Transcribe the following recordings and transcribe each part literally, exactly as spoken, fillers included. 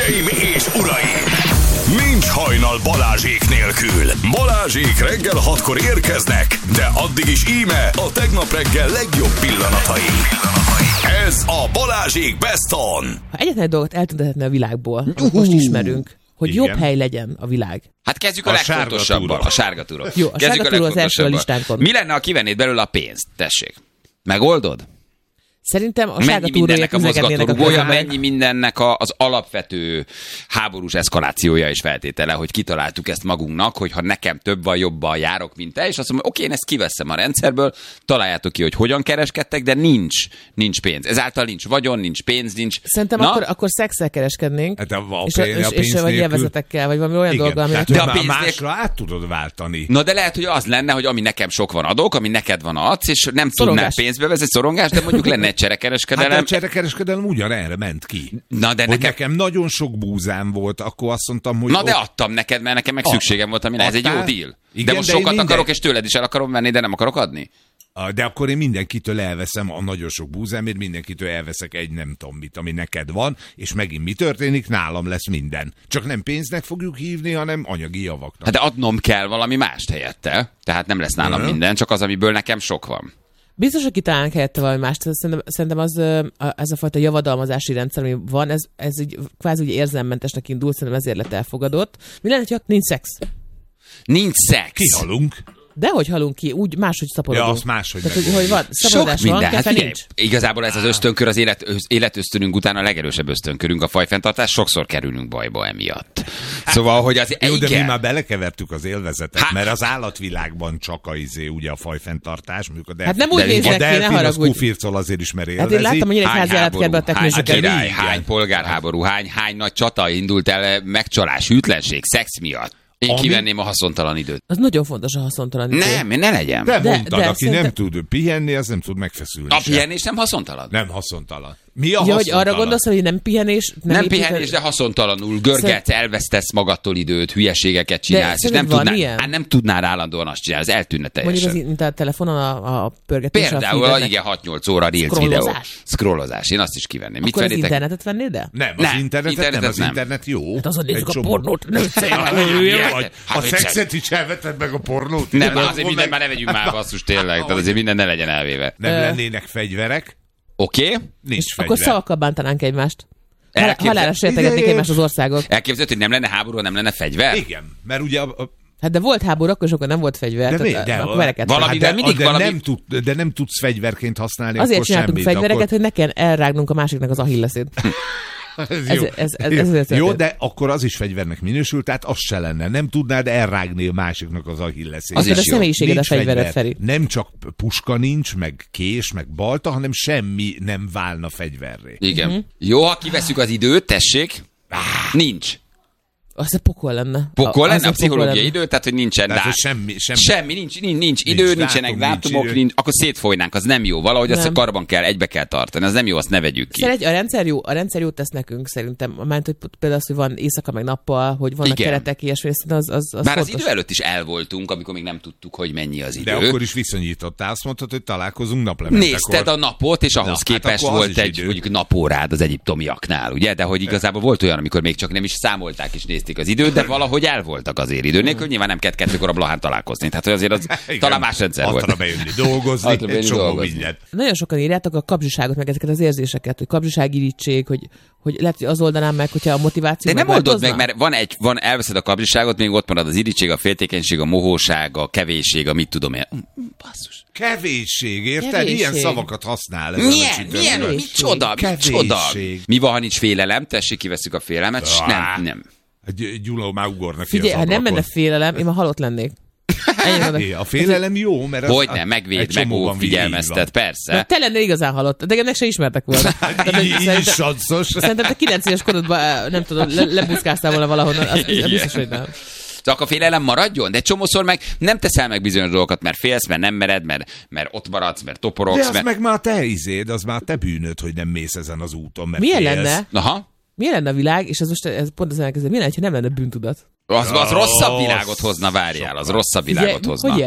Hölgyeim és uraim! Nincs hajnal Balázsék nélkül. Balázsék reggel hatkor érkeznek, de addig is íme a tegnap reggel legjobb pillanatai. Ez a Balázsék Best On. Ha egyetlen egy dolgot eltüntethetne a világból, amit most ismerünk, hogy igen. jobb hely legyen a világ. Hát kezdjük a, a legfontosabbal, a sárgatúró. Jó, a sárgatúró az első a listánkon. Mi lenne, ha kivennéd belőle a pénzt? Tessék. Megoldod? Szerintem a sárgatúróért fizegetnének a olyan mennyi mindennek a, az alapvető háborús eszkalációja és feltétele, hogy kitaláltuk ezt magunknak, hogy ha nekem több van, jobban járok, mint te, és azt mondom, oké, én ezt kiveszem a rendszerből, találjátok ki, hogy hogyan kereskedtek, de nincs, nincs pénz. Ezáltal nincs vagyon, nincs pénz, nincs... Szerintem akkor, akkor szexel kereskednénk, hát a, a és, pénz, és, és, és vagy élvezetekkel, vagy valami olyan dolga, ami... De a pénz másra át tudod váltani. Na de lehet, hogy az lenne, hogy ami nekem sok van adok, ami neked van adsz, és nem tudnál pénzbe vezetni, szorongás, de mondjuk lenne cserekereskedelem. Hát a cserekereskedelem ugyanerre ment ki. Na, de hogy nekem... nekem nagyon sok búzám volt, akkor azt mondtam, hogy... Na de adtam neked, mert nekem meg szükségem volt, amire ez egy jó deal. Igen, de most de sokat minden... akarok, és tőled is el akarom venni, de nem akarok adni. De akkor én mindenkitől elveszem a nagyon sok búzámért, mindenkitől elveszek egy nem tudom mit, ami neked van, és megint mi történik? Nálam lesz minden. Csak nem pénznek fogjuk hívni, hanem anyagi javaknak. Hát de adnom kell valami mást helyette. Tehát nem lesz nálam uh-huh. minden, csak az, amiből nekem sok van. Biztos, hogy kitalálnak helyette valami mást. Szerintem, szerintem az, ez a fajta javadalmazási rendszer, ami van, ez, ez így kvázi úgy érzelmmentesnek indul, szerintem ezért lett elfogadott. Mi lenne, hogy nincs szex? Nincs szex. Kihalunk. Dehogy halunk ki, úgy máshogy szaporodunk. Ja, azt máshogy. Tehát, hogy, hogy van, szaporodás van, kefe hát, nincs. Igazából ez az ösztönkör, az élet, életösztönünk után a legerősebb ösztönkörünk, a fajfenntartás, sokszor kerülünk bajba emiatt. Szóval, hogy az... Jó, de mi már belekevertük az élvezetet, Há... mert az állatvilágban csak a izé, ugye a fajfenntartás, mondjuk a delfin, hát nem úgy néznek ki, ne haragudj. A kufircol azért is, mert élvezi. Hát én láttam, hogy egy házi állatkertben a teknőzsöket. Hány, hány polgárháború, hány, hány nagy csata indult el megcsalás, hűtlenség, szex miatt. Én Ami... kivenném a haszontalan időt. Az nagyon fontos a haszontalan idő. Nem, ne legyen. De, de mondtad, de, aki szerintem... nem tud pihenni, az nem tud megfeszülni. A pihenés nem haszontalan? Nem haszontalan. Mi a ja, haszontalan? Hogy arra gondolsz, hogy nem pihenés? Nem, nem pihenés, de haszontalanul. Görgetsz, Szerint... elvesztesz magadtól időt, hülyeségeket csinálsz, és nem tudnál, hát nem tudnál állandóan azt csinálni, az eltűnne teljesen. Mondjuk az, a telefonon a, a pörgetés. Például, a igen, hat-nyolc óra reels videó. Scrollozás. Én azt is kivenném. Akkor az internetet vennél, de? Nem, az internetet nem, az internet jó. Hát azon nézzük a pornót. A szexet is elveted meg a pornót. Nem, azért minden már ne vegyünk már, basszus, tényleg. Tehát azért minden ne legyen elvéve. Nem lennének fegyverek. Oké. Okay. Nincs fegyver. Akkor szavakkal bántanánk egymást. Halálra sértegetnék egymást az országok. Elképzelhető, hogy nem lenne háború, nem lenne fegyver? Igen, mert ugye... A, a... Hát de volt háború, akkor sokan nem volt fegyver. De, tehát, de, de, valami, de, mindig de, valami... nem tud, de nem tudsz fegyverként használni. Azért akkor csináltunk semmit, fegyvereket, akkor... hogy ne kell elrágnunk a másiknak az ahilleszét. Ez ez, jó. Ez, ez, ez, ez jó, de akkor az is fegyvernek minősül, tehát az se lenne. Nem tudnád elrágni a másiknak az ahilleszét. Az, az a személyiséged a fegyveret, Feri. Nem csak puska nincs, meg kés, meg balta, hanem semmi nem válna fegyverré. Igen. Uh-huh. Jó, ha kiveszünk az időt, tessék. Ah. Nincs. Az a pokol lenne. Pokol lenne a, a pszichológiai idő, tehát hogy nincsen tehát, hogy semmi, semmi. semmi, nincs, nincs, nincs idő, nincs nincsenek dátum, dátumok, nincs nincs, akkor szétfolynánk, az nem jó. Valahogy nem. Azt a karban kell, egybe kell tartani, az nem jó, azt ne vegyük ki. Szerintem a rendszer jó, a rendszer jót tesz nekünk szerintem, mert hogy például az, hogy van éjszaka meg nappal, hogy vannak igen. keretek, ilyesmi, az, az, az Bár fontos. Az idő előtt is el voltunk, amikor még nem tudtuk, hogy mennyi az idő. De akkor is viszonyítottál, azt mondtad, hogy találkozunk naplementekor. Nézted a napot, és ahhoz Na, képest hát volt egy mondjuk napórád az egyiptomiaknál, ugye? De hogy igazából volt olyan, amikor még csak nem is számolták és nézték az időt, de hogy el voltak azért idő nélkül, nyilván nem kellett kettőkor a Blahán találkozni. Tehát, hogy azért az igen, talán más rendszer volt. Altra bejönni dolgozni, egy bejönni csomó dolgozni. mindent. Nagyon sokan írjátok a kapzsiságot, meg ezeket az érzéseket, hogy kapzsiságirítség, hogy, hogy lehet, hogy az oldanám meg, hogyha a motiváció. De nem oldod meg, mert van egy, van, elveszed a kapzsiságot, még ott marad az irítség, a féltékenység, a mohóság, a kevésség, a mit tudom én. Basszus. Kevésség, érted? Kevésség. Ilyen szavakat használ. Milyen? Milyen? Micsoda? Micsoda? Mi van, ha nincs félelem? Tessék, kiveszük a félelmet. Nem, nem. Gyula már ugornak. Figyelj, ha nem menne félelem, én már halott lennék. A félelem jó, mert az... Hogyne, megvéd, megóv, figyelmeztet, persze. Mert te lennél igazán halott, de meg se ismertek volna. Így is sanszos. Szerintem te kilenc éves korodban, nem tudom, le, lebuszkáztál volna valahonnan, az, az biztos, hogy nem. Csak a félelem maradjon, de csomószor meg nem teszel meg bizonyos dolgokat, mert félsz, mert nem mered, mert, mert ott maradsz, mert toporogsz. De az mert... meg már te izéd, az már te bűnöd, hogy nem mész ezen az úton, mert milyen félsz. lenne? Aha. Milyen lenne a világ, és ez most ez pont az elkezdő, milyen lenne, ha nem lenne bűntudat? Az, az rosszabb világot hozna, várjál, az rosszabb világot hozna. Hogy élnénk?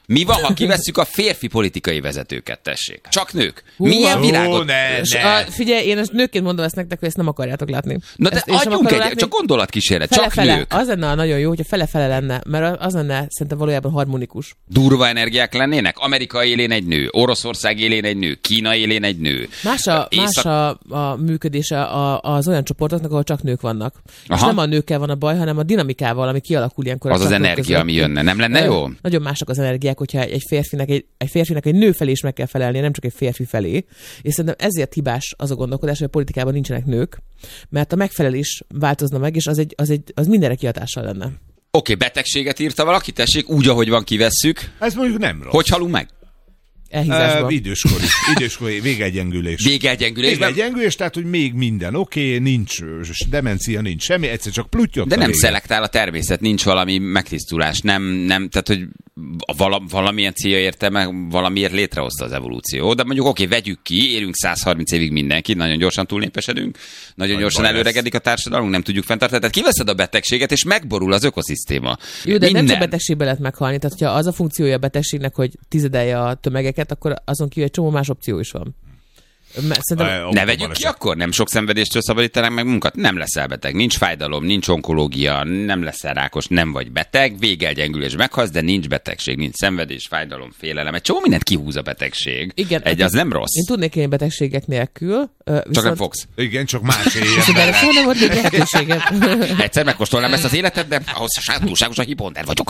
Mi van, ha kivesszük a férfi politikai vezetőket, tessék? Csak nők. Hú, Milyen hú, világot... ne, És ne. a, figyelj, én ezt nőként mondom ezt nektek, hogy ezt nem akarjátok látni. Na de ezt én sem adjunk akarom egy, látni. csak gondolatkísérlet, csak Fele-fele. nők. Az lenne a nagyon jó, hogyha fele-fele lenne, mert az lenne szerintem valójában harmonikus. Durva energiák lennének? Amerika élén egy nő, Oroszország élén egy nő, Kína élén egy nő. Más a, Észak- más a, a működése a, az olyan csoportoknak, ahol csak nők vannak. Aha. És nem a nőkkel van a baj, hanem a dinamikával, ami kialakul ilyenkor. a Az az csapatok energia, között. ami jönne. Nem lenne Ö, jó? Nagyon mások az energiák, hogyha egy férfinek egy, egy férfinek egy nő felé is meg kell felelnie, nem csak egy férfi felé. És szerintem ezért hibás az a gondolkodás, hogy a politikában nincsenek nők, mert a megfelelés változna meg, és az, egy, az, egy, az mindenre kihatással lenne. Oké, okay, betegséget írta valaki, tessék, úgy, ahogy van, kivesszük. Ez mondjuk nem rossz. Hogy halunk meg? Elhízásban. Uh, időskori, időskori végegyengülés. Végelgyengülésben? Végegyengülés, tehát, hogy még minden oké, okay, nincs demencia, nincs semmi, egyszer csak pluttyot. De a nem vége. szelektál a természet, nincs valami megtisztulás, nem, nem, tehát, hogy vala, valamilyen célja érte meg, valamiért létrehozta az evolúció. De mondjuk oké, okay, vegyük ki, élünk száz harminc évig mindenkit, nagyon gyorsan túlnépesedünk, nagyon Nagy gyorsan baj előregedik a társadalom, nem tudjuk fenntartani. Tehát kiveszed a betegséget, és megborul az ökoszisztéma. Jó, de Minden. nem csak betegségbe lehet meghalni, tehát hogyha az a funkciója a betegségnek, hogy tizedelje a tömegeket, akkor azon kívül egy csomó más opció is van. Mert szerintem... Ne vegyük ki akkor? Nem sok szenvedéstől szabadítanánk meg munkat? Nem leszel beteg, nincs fájdalom, nincs onkológia, nem leszel rákos, nem vagy beteg, végelgyengülés meghalsz, de nincs betegség, nincs szenvedés, fájdalom, félelem. Egy csomó mindent kihúz a betegség. Igen, Egy, az nem rossz. Én tudnék élni betegségek nélkül. Viszont... Csak nem fogsz. Igen, csak más De éljen erre bele. soha nem volt még lehetőségem. Egyszer megkóstolnám ezt az életet, de ahhoz túlságosan hiponder vagyok.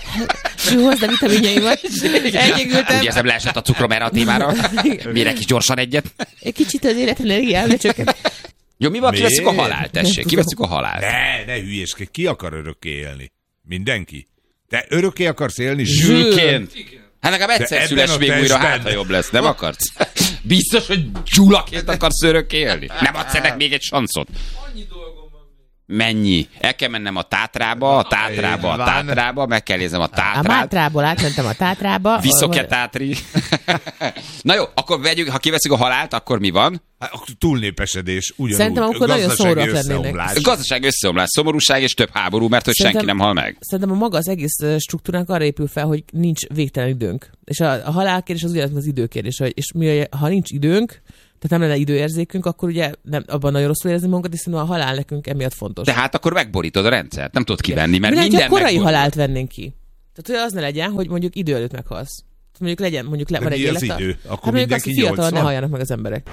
Hozd a vitaminjaimat. Elgyengültem. Úgy érzem, leesett a cukrom erre a témára. Mérek is gyorsan egyet. Egy kicsit az életenergiám lecsökkent. Jó, mi van? Mi? Kiveszük a halált, tessék. Kiveszük a halált. Ne, ne hülyéskedj, ki akar örökké élni? Mindenki? Te örökké akarsz élni? Zsülként. Hát legalább egyszer ebben szüles a még újra, testben. hát ha jobb lesz. Nem akarsz? Biztos, hogy gyulaként akarsz örökké élni? Nem adsz ennek még egy sanszot? Mennyi? El kell mennem a Tátrába, a Tátrába, a Van. Tátrába, meg kell nézem a A Tátrát. Mátrából átmentem a Tátrába. Viszok-e Tátri? Na jó, akkor vegyük, ha kiveszünk a halált, akkor mi van? Hát, akkor túlnépesedés, ugyanúgy. Szerintem akkor nagyon gazdasági szomorúak lennének. összeomlás. Gazdaság összeomlás, szomorúság és több háború, mert hogy senki nem hal meg. Szerintem a maga az egész ö, struktúránk arra épül fel, hogy nincs végtelen időnk. És a, a halálkérdés az ugyanaz, mint az időkérdés. Hogy, és mi, ha nincs időnk, tehát nem lenne időérzékünk, akkor ugye nem, abban nagyon rosszul érezni magunkat, hiszen a halál nekünk emiatt fontos. De hát akkor megborítod a rendszert, nem tudod kivenni, mert Mi lehet, minden hogy a korai megborul. halált vennénk ki. Tehát hogy az ne legyen, hogy mondjuk idő előtt meghalsz. Mondjuk legyen, mondjuk le, De van egy mi az élet. idő? Hát Akkor mondjuk azt, mindenki hogy fiatalon ne nyolcvan? halljanak meg az emberek.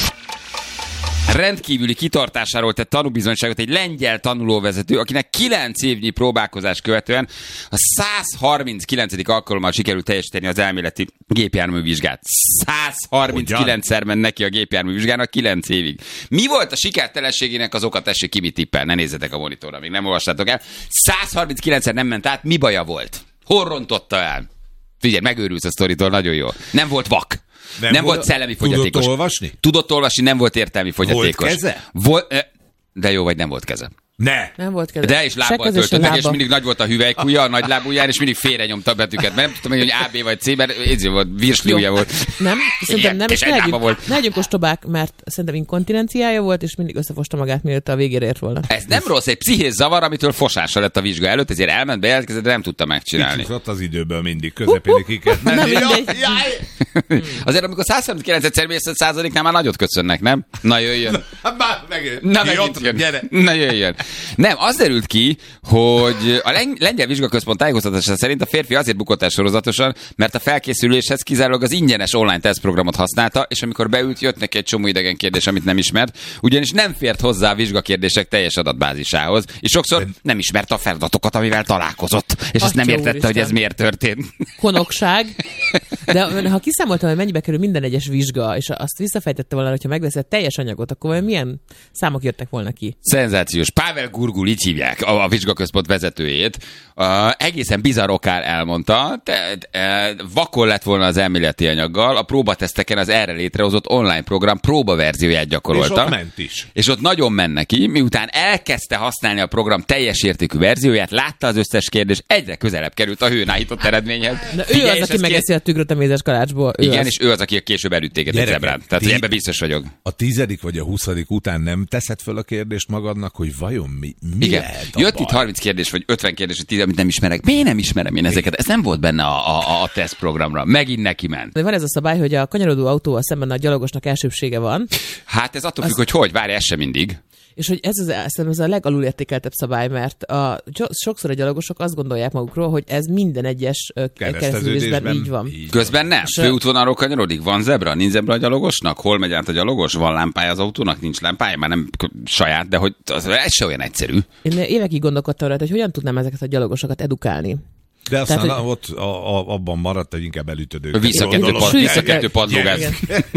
Rendkívüli kitartásáról tett tanúbizonyságot egy lengyel tanulóvezető, akinek kilenc évnyi próbálkozás követően a száz harminckilencedik alkalommal sikerült teljesíteni az elméleti gépjárművizsgát. száz harminckilencszer ment neki a gépjárművizsgának kilenc évig. Mi volt a sikertelenségének az oka? Tessék ki, mit tippel? Ne nézzetek a monitorra, még nem olvastátok el. száz harminckilencszer nem ment át, mi baja volt? Hol rontotta el? Figyelj, megőrülsz a sztoritól, nagyon jó. Nem volt vak. Nem, nem volt, volt szellemi fogyatékos. Tudott olvasni? Tudott olvasni, nem volt értelmi fogyatékos. Volt keze? Volt, de jó, vagy nem volt keze. Ne! Nem volt keze. De és Se lábbal keze, se töltöttek, és lába. mindig nagy volt a hüvelykúja a nagy lábujján, és mindig félre nyomta a betűket. Mert nem tudtam, hogy A, B vagy C, mert ez volt, virsliúja Jó. volt. Nem, szerintem nem, és és egy ne lába legyünk, volt. ne legyünk ostobák, mert szerintem inkontinenciája volt, és mindig összefosta magát, mielőtt a végére ért volna. Ez nem rossz, egy pszichés zavar, amitől fosása lett a vizsga előtt, ezért elment, bejelentkezett, de nem tudta megcsinálni. Kicsúszott az időből mindig, közepéig ki kellett Nem menni. mindegy. Jaj! Azért, amikor száz harminckilenc mész százaléknál már nagyot köszönnek, nem? Na jöjjön. Hát már megint. Na, Ki megint ott? jön. Gyere. Na jöjjön. Nem, az derült ki, hogy a Len- Lengyel Vizsgaközpont tájékoztatása szerint a férfi azért bukott el sorozatosan, mert a felkészüléshez kizárólag az ingyenes online tesztprogramot használta, és amikor beült, jött neki egy csomó idegen kérdés, amit nem ismert, ugyanis nem fért hozzá a vizsgakérdések teljes adatbázisához, és sokszor nem ismerte a feladatokat, amivel találkozott, és azt nem Atya értette, úristen. hogy ez miért történt. Konokság. De ha kiszámoltam, hogy mennyibe kerül minden egyes vizsga, és azt visszafejtette volna, hogyha megveszed teljes anyagot, akkor vajon milyen számok jöttek volna ki? Szenzációs. Pável Gurgul, így hívják a, a vizsgaközpont vezetőjét. Uh, egészen bizarr okán elmondta, te, te, vakon lett volna az elméleti anyaggal, a próbateszteken az erre létrehozott online program próbaverzióját És gyakorolta. ott ment is. És ott nagyon ment neki, miután elkezdte használni a program teljes értékű verzióját, látta az összes kérdés, egyre közelebb került a hőn állított eredményhez. Na, ő Figyelj, az, és aki ez megeszi a tükröt a mézes kalácsból. ő Igen, az. és ő az, aki később elütt téged egy Gyerekek, zebrán. Tehát ti- ebben biztos vagyok. A tizedik vagy a huszadik után nem teszed föl a kérdést magadnak, hogy vajon mi, mi Igen. lehet a Jött baj? itt harminc kérdés, vagy ötven kérdés, hogy tíz, amit nem ismerek. Miért nem ismerem én ezeket? Ez nem volt benne a, a, a tesztprogramra. Megint neki ment. De van ez a szabály, hogy a kanyarodó autóval szemben a gyalogosnak elsőbsége van, Hát ez attól függ, hogy hogy, várj, ez sem mindig. és hogy ez az, szerintem ez a legalulértékeltebb szabály, mert a, sokszor a gyalogosok azt gondolják magukról, hogy ez minden egyes ö, kereszteződésben így van. Közben nem. És a- Főútvonalról kanyarodik. Van zebra? Nincs zebra a gyalogosnak? Hol megy át a gyalogos? Van lámpája az autónak? Nincs lámpája? Már nem k- saját, de hogy az, ez se olyan egyszerű. Én évekig gondolkodtam rajta, hogy hogyan tudnám ezeket a gyalogosokat edukálni. De aztán Tehát, hogy... ott a, a, abban maradt, hogy inkább elütöd Vissza Igen, kettő igen. pad- Sűrűn- vissza kettő padlógáz. Igen.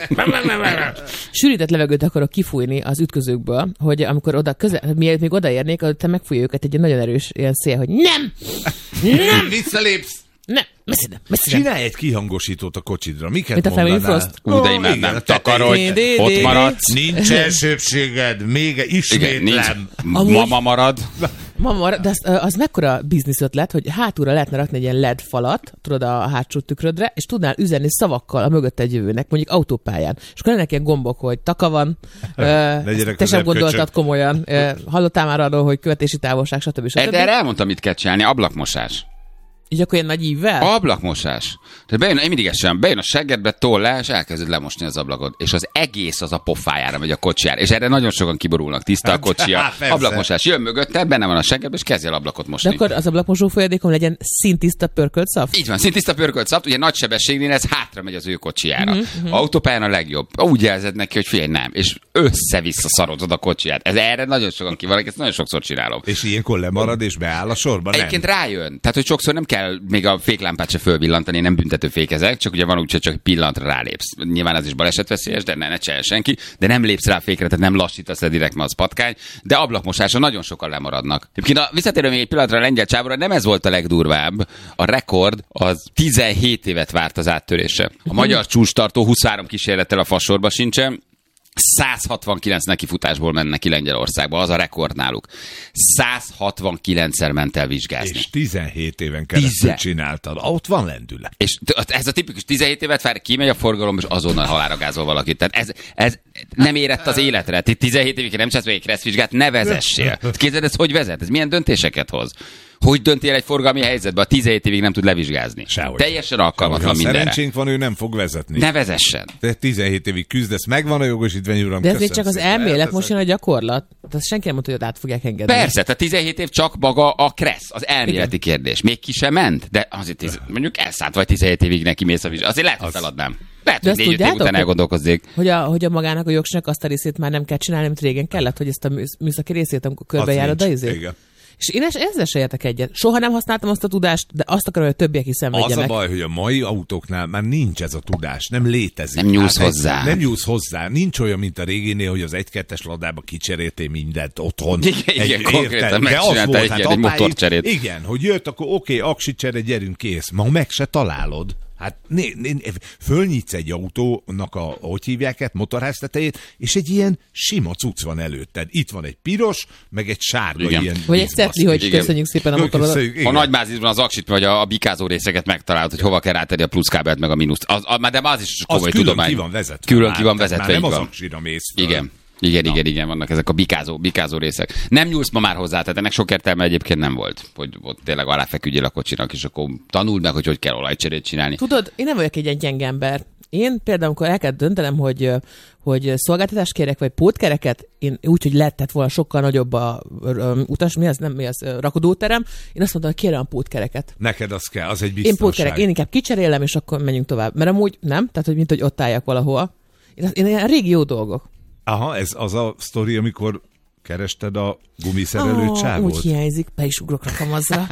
Sűrített levegőt akarok kifújni az ütközőkből, hogy amikor oda közel, mielőtt még odaérnék, te megfújja őket egy nagyon erős ilyen szél, hogy nem! Nem! Visszalépsz! Nem! Messzire! Messzire! Csinálj egy kihangosítót a kocsidra. Miket Mint a Family mondanál? Frost? Ú, de Ó, imádnám. igen, a Takarodj, tetején. ott maradsz. Nincs elsőbséged, még Igen, nincs. ismétlem. Amúgy- Mama marad. Mama, de az, az mekkora biznisz ötlet, hogy hátulra lehetne rakni egy ilyen el é dé falat, tudod, a hátsó tükrödre, és tudnál üzenni szavakkal a mögött egy jövőnek, mondjuk autópályán. És akkor lennek ilyen gombok, hogy taka van, ö, gyere te sem közel, gondoltad köcsög. komolyan, ö, hallottál már arról, hogy követési távolság, stb. De stb. erre elmondtam, mit kell csinálni. Ablakmosás. Így akkor ilyen nagy ívvel? Ablakmosás. Tehát bejön, én mindig ezt sem, bejön a seggedbe, toll le, és elkezded lemosni az ablakot. És az egész az a pofájára megy a kocsijára. És erre nagyon sokan kiborulnak. Tiszta a kocsia. hát persze. Ablakmosás. Jön mögötted, benne van a seggedbe, és kezdj el ablakot De mosni. akkor az ablakmosó folyadékon legyen szintiszta pörkölt szav? Így van, szintiszta pörkölt szapt, ugye nagy sebességnél ez hátra megy az ő kocsijára. Mhm, Uh-huh. Autópályán a legjobb. Úgy jelzed neki, hogy figyelj, nem. És össze-vissza szarozod a kocsiját. Ez erre nagyon sokan kivannak, ezt nagyon sokszor csinálom. És ilyenkor lemarad és beáll a sorba, nem? Egyébként rájön. Tehát, hogy sokszor nem kell még a féklámpát se fölvillantani, nem büntető fékezek, csak ugye van úgy, hogy csak egy pillanatra rálépsz. Nyilván az is balesetveszélyes, de ne, ne csinálja senki, de nem lépsz rá a fékre, tehát nem lassítasz le direkt, mert az patkány, de ablakmosásra nagyon sokan lemaradnak. Egyébként a visszatérő még egy pillanatra a lengyel csávóra, nem ez volt a legdurvább. A rekord az tizenhét évet várt az áttörésre. A magyar csúcstartó huszonhárom kísérlettel a fasorba sincsen, száz hatvankilenc nekifutásból ment neki Lengyelországba, az a rekord náluk. száz hatvankilencszer ment el vizsgázni. És tizenhét éven keresztül Tizen- csináltad. Ott van lendület. És t- ez a tipikus tizenhét évet vár, kimegy a forgalom, és azonnal halálra gázol valakit. Tehát ez, ez nem érett az életre. Ti tizenhét évig nem csinálsz még egy kresszvizsgát, ne vezessél. Képzeld, ez hogy vezet? Ez milyen döntéseket hoz? Hogy döntél egy forgalmi helyzetbe, a tizenhét évig nem tud levizsgázni? Sehogy. Teljesen Ha alkalmatlan mindenre. szerencsénk van, ő nem fog vezetni. Ne vezessen. Te tizenhét évig küzdesz, megvan a jogosítvány, uram. De ez még köszönöm csak az szépen. elmélet, Elteszek. most jön a gyakorlat. Tehát senki nem mondta, hogy át fogják engedni. Persze, tehát tizenhét év csak maga a kressz, az elméleti kérdés. Még ki sem ment, de azért tiz, mondjuk elszállt vagy tizenhét évig neki mész a vizsgálat. Azért lehet, hogy Az- feladnám. Lehet, De hogy azt négy-öt év tudjátok, után hogy- elgondolkozzék. Hogy a, hogy a magának a jogsnak azt a részét már nem kell csinálni, amit régen kellett, hogy ezt a műsz- műszaki részét, amikor körbejárod Az a nincs. izét. Igen. És én es- ezzel se értek egyet. Soha nem használtam azt a tudást, de azt akarom, hogy a többiek is Az a szenvedjenek. baj, hogy a mai autóknál már nincs ez a tudás, nem létezik. Nem nyúlsz Hát hozzá. egy- Nem nyúlsz hozzá. Nincs olyan, mint a réginél, hogy az egy-kettes ladába kicseréltél mindent otthon. Igen, igen, konkrétan érted? De az megcsináltál volt, egy hát ilyen, egy apáid- motorcserét. Igen, hogy jött, akkor oké, okay, aksicsere, gyerünk, kész. Ma meg se találod. Hát né, né, fölnyitsz egy autónak a, hogy hívják ezt, motorháztetejét, és egy ilyen sima cucc van előtted. Itt van egy piros, meg egy sárga Igen. ilyen. Vagy egy izbasz cetli, hogy kis- Igen. köszönjük szépen a Jó, motorodat. köszönjük, A igen. nagymázizban az aksit vagy a, a bikázó részeket megtalálod, hogy hova kell rátenni a pluszkábelt meg a mínuszt. Az, a, de az is Az komoly külön tudomány. ki van vezetve. Külön már, ki van tehát vezetve, már így nem van. az aksira mész föl. Igen. Igen, igen, igen, vannak ezek a bikázó, bikázó részek. Nem nyúlsz ma már hozzá, tehát ennek sok értelme egyébként nem volt, hogy ott tényleg aláfeküdjél a kocsinak, és akkor tanuld meg, hogy hogy kell olajcserét csinálni. Tudod, én nem vagyok egy ilyen gyenge ember. Én például, amikor el kell döntenem, hogy, hogy szolgáltatást kérek, vagy pótkereket, én úgy, hogy lehetett volna sokkal nagyobb a ö, utas, mi az, nem mi az, ö, rakodóterem, én azt mondtam, hogy kérem a pótkereket. Neked az kell, az egy Én biztonság. pótkerek, én inkább kicserélem, és akkor menjünk tovább. Mert amúgy nem, tehát hogy mint, hogy ott álljak valahol. Én, én ilyen régi jó dolgok. Aha, ez az a sztori, amikor kerested a gumiszerelő Ah, csávót. úgy hiányzik, be is ugrok rakamazra.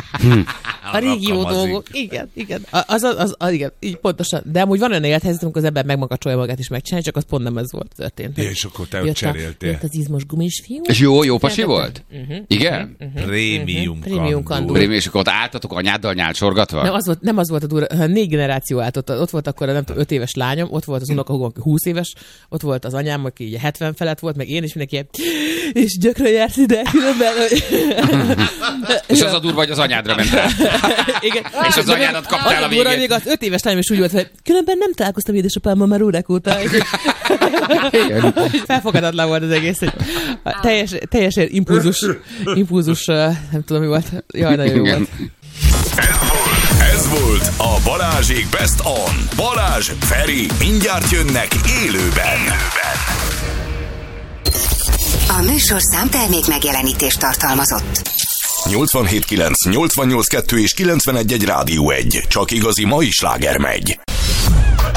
A régi jó Rakamazik. dolgok. Igen, igen. A- Az, az, az, az, igen, így pontosan. De amúgy van olyan élethelyzet, amikor az ember megmakacsolja magát és megcsinálja, csak az pont nem ez volt történt. Ja, és akkor te ott Jött a- cseréltél. Jött az izmos gumis fiú. És jó, jó pasi volt? Uh-huh. Igen? Prémium Prémium kandúr. kandúr. Prémium, és akkor ott álltatok anyáddal nyálcsorgatva? Nem az, volt, nem az volt a durva, hanem négy generáció állt ott. Ott volt akkor a nem tudom, öt éves lányom, ott volt az unokahúgom, aki húsz éves, ott volt az anyám, aki így hetven felett volt, meg én is mindenki ilyen, és gyökrön jársz ide, különben... És az a durva, hogy az anyádra ment rá. Igen. És az anyádat kaptál a végén. Az még az öt éves lányom is úgy volt, hogy különben nem találkoztam édesapámmal már órák óta. Felfogadatlan volt az egész. Teljes, teljesen impulzus, impulzus, nem tudom mi volt. Jaj, nagyon jó volt. Ez volt a Balázsék Best On. Balázs, Feri, mindjárt jönnek élőben. A műsorszám termék megjelenítést tartalmazott. nyolcvanhét kilenc, nyolcvannyolc kettő és kilencvenegy egy Rádió egy. Csak igazi mai sláger megy.